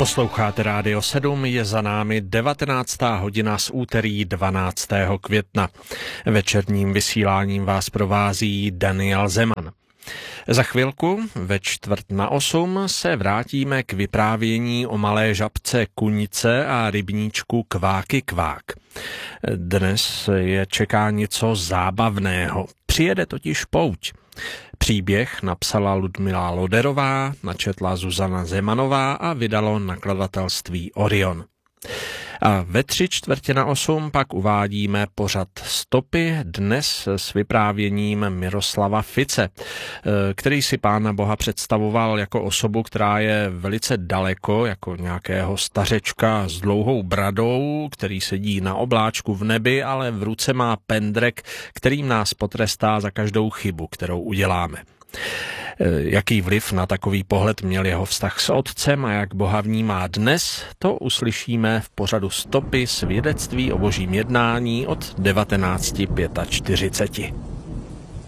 Posloucháte Rádio 7, je za námi 19. hodina z úterý 12. května. Večerním vysíláním vás provází Daniel Zeman. Za chvilku ve 7:45 se vrátíme k vyprávění o malé žabce Kunice a rybníčku Kváky kvák. Dnes je čeká něco zábavného. Přijede totiž pouť. Příběh napsala Ludmila Loderová, načetla Zuzana Zemanová a vydalo nakladatelství Orion. A ve 7:45 pak uvádíme pořad Stopy, dnes s vyprávěním Miroslava Fice, který si Pána Boha představoval jako osobu, která je velice daleko, jako nějakého stařečka s dlouhou bradou, který sedí na obláčku v nebi, ale v ruce má pendrek, kterým nás potrestá za každou chybu, kterou uděláme. Jaký vliv na takový pohled měl jeho vztah s otcem a jak Boha vnímá dnes, to uslyšíme v pořadu Stopy, svědectví o božím jednání od 19:45.